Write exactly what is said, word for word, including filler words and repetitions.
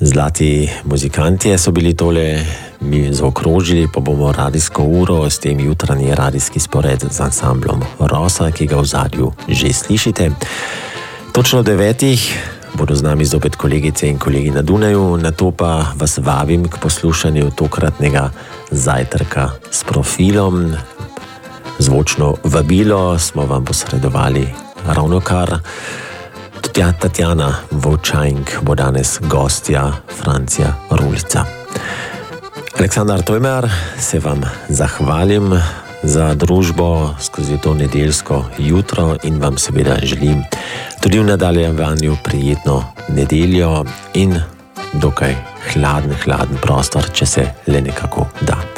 Zlati muzikanti so bili tole, mi zaokrožili, pa bomo radijsko uro, s tem jutranji radijski spored z ansamblom Rosa, ki ga v zadju že slišite. Točno devetih bodo z nami zopet kolegice in kolegi na Dunaju, na to pa vas vabim k poslušanju tokratnega zajtrka s profilom. Zvočno vabilo smo vam posredovali ravno kar. Tatjana Vovčanjk bo danes gostja Francija Rulca. Aleksandar Tojmer, se vam zahvalim za družbo skozi to nedeljsko jutro in vam seveda želim tudi v nadaljevanju prijetno nedeljo in dokaj hladen, hladen prostor, če se le nekako da.